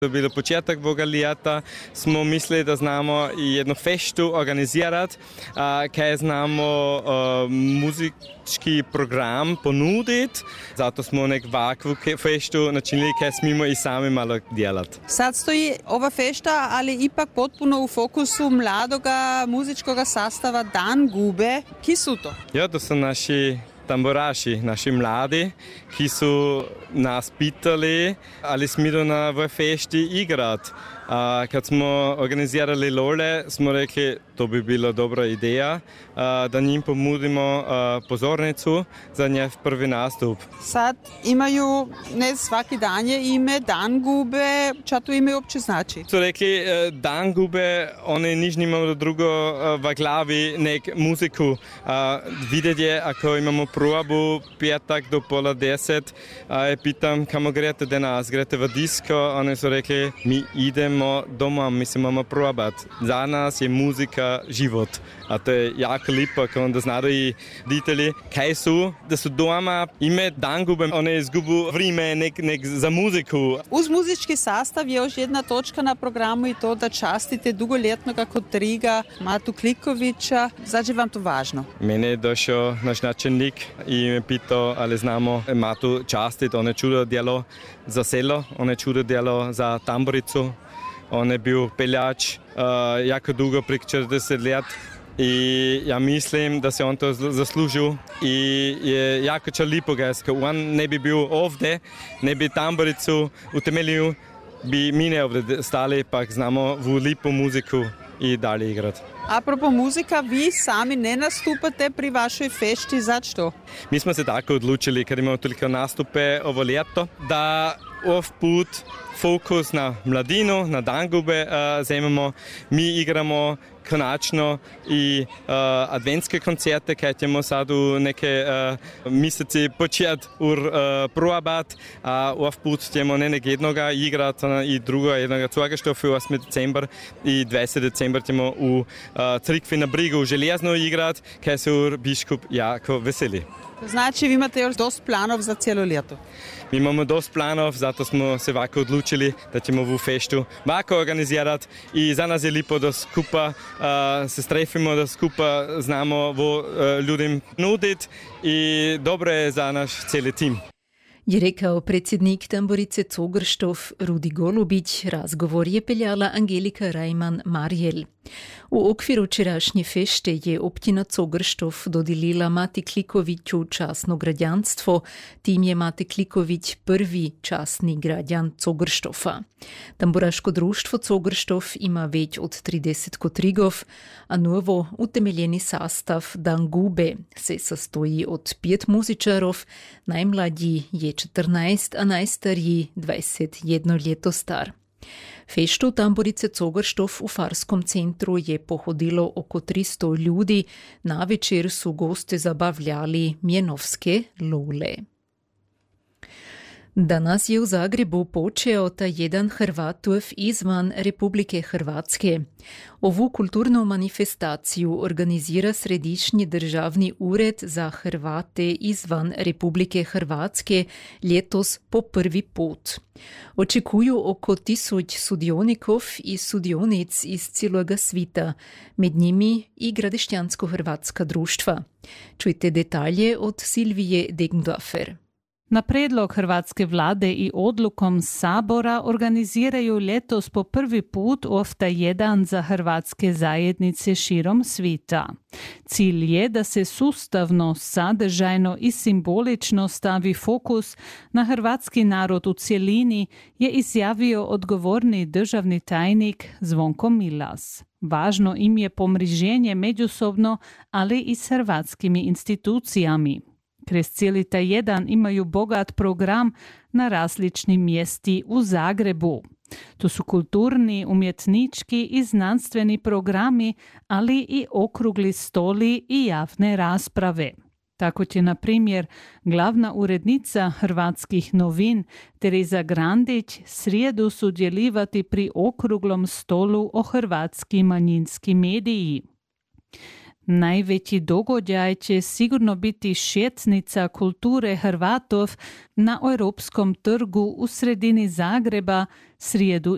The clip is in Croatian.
To je bilo početak ovoga ljeta, smo mislili da znamo jednu feštu organizirati, kaj znamo muzički program ponuditi, zato smo nek ovakvu feštu načinili, kaj smimo i sami malo djelati. Sad stoji ova fešta, ali ipak potpuno u fokusu mladoga muzičkoga sastava Dan Gube. Ki su to? Ja, to su naši tamburaši, naši mladi, ki su nas pitali, ali smiju na ovoj fešti igrati. Kad smo organizirali Lole, smo rekli, to bi bila dobra ideja, da njim pomudimo pozornicu za njih prvi nastup. Sad imaju, ne svaki dan je ime Dan Gube, čo to ime uopće znači? Su rekli, Dan Gube, oni nič nimamo drugo v glavi, nek muziku. Vidjeti je, ako imamo probu petak do 9:30, pitam, kamo grete danas, grete v disko, oni su rekli, mi idemo doma, mislim, imamo probat. Za nas je muzika život. A to je jako lipo, ko onda znaju i roditelji, kaj su, da su doma ime Dan Gube, oni izgubu vrime nek za muziku. Uz muzički sastav je još jedna točka na programu i to da častite dugoljetnog kodriga Matu Klikovića. Zađe vam to važno? Mene je došao naš načelnik i me pitao, ali znamo Matu častiti, on je čudo djelo za selo, on je čudo djelo za tamburicu. On je bil peljač jako dugo, prek 40 let i ja mislim da se on to zaslužil i je jako lipo gesko. On ne bi bil ovdje, ne bi tamburicu utemeljil, bi mi ne ovdje stali, pa znamo v lipu muziku i dalje igrati. Apropo muzika, vi sami ne nastupate pri vašoj fešti, zašto? Mi smo se tako odlučili, kad imamo toliko nastupe ovo ljeto, da put fokus na mladinu, na Dan Gube vzememo. Mi igramo konačno i adventske koncerte, kaj ćemo sad u neke mjeseci početi probat, a put ćemo ne nek jednoga igrati i druga jednoga Zorgestoff 8. decembar i 20. decembar ćemo u crkvi na Brigu u Željezno igrati, kaj se biskup jako veseli. Znači, vi imate još dosta planov za cijelo ljeto? Mi imamo dosta planov, zato smo se ovako odlučili, da ćemo ovu feštu ovako organizirati i za nas je lipo da skupa se strefimo, da skupa znamo ovo ljudem nuditi i dobro je za naš cijeli tim. Je rekao predsjednik tamburice Zogerstoff Rudi Golubić, razgovor je peljala Angelika Rajman-Marjel. U okviru včerajšnje fešte je općina Zogerstoff dodelila Mati Klikoviću časno građanstvo, tim je Mate Kliković prvi časni građan Zogerstoffa. Tamburaško društvo Zogerstoff ima već od 30 kotrigov, a novo utemeljeni sastav Dan Gube se sastoji od 5 muzičarov, najmlađi je 14, a najstariji 21 ljeto star. Feštu tamburice Zogerstoff u Farskom centru je pohodilo oko 300 ljudi, na večer su goste zabavljali mjenovske lole. Danas je u Zagrebu počeo taj jedan Hrvatov izvan Republike Hrvatske. Ovu kulturnu manifestaciju organizira Središnji državni ured za Hrvate izvan Republike Hrvatske ljetos po prvi put. Očekuju oko 1000 sudionikov i sudionic iz cijeloga svita, med njimi i gradišćansko-hrvatska društva. Čujte detalje od Silvije Degendorfer. Na predlog hrvatske vlade i odlukom Sabora organiziraju ljetos po prvi put ofta jedan za hrvatske zajednice širom svita. Cilj je da se sustavno, sadržajno i simbolično stavi fokus na hrvatski narod u cjelini, je izjavio odgovorni državni tajnik Zvonko Milas. Važno im je pomriženje međusobno, ali i s hrvatskimi institucijami. Kroz cijeli taj jedan imaju bogat program na različnim mjesti u Zagrebu. To su kulturni, umjetnički i znanstveni programi, ali i okrugli stoli i javne rasprave. Tako će, na primjer, glavna urednica Hrvatskih novin Tereza Grandić srijedu sudjelovati pri okruglom stolu o hrvatski manjinski mediji. Najveći događaj će sigurno biti šetnica kulture Hrvatov na Europskom trgu u sredini Zagreba srijedu